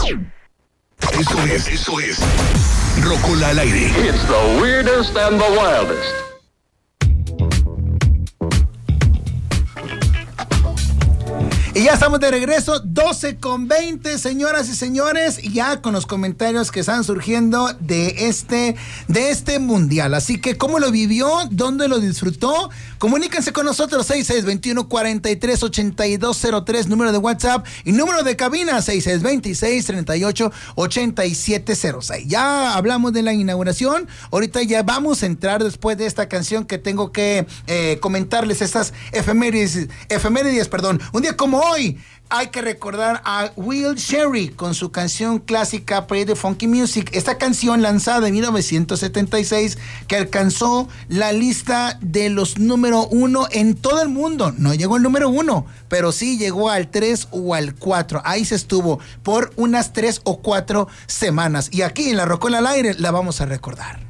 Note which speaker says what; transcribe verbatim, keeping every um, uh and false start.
Speaker 1: Eso es, eso es Rocola al aire.
Speaker 2: It's the weirdest and the wildest.
Speaker 3: Y ya estamos de regreso, doce con veinte, señoras y señores, ya con los comentarios que están surgiendo de este, de este mundial. Así que, ¿cómo lo vivió? ¿Dónde lo disfrutó? Comuníquense con nosotros, seis seis dos uno, cuatro tres, ocho dos cero tres, número de WhatsApp, y número de cabina, seis seis dos seis, tres ocho, ocho siete cero seis. Ya hablamos de la inauguración, ahorita ya vamos a entrar después de esta canción que tengo que eh, comentarles, estas efemérides, efemérides, perdón. Un día como hoy, hay que recordar a Will Sherry con su canción clásica Play the Funky Music. Esta canción lanzada en mil novecientos setenta y seis que alcanzó la lista de los número uno en todo el mundo. No llegó al número uno, pero sí llegó al tres o al cuatro. Ahí se estuvo por unas tres o cuatro semanas. Y aquí en la Rocola al aire la vamos a recordar.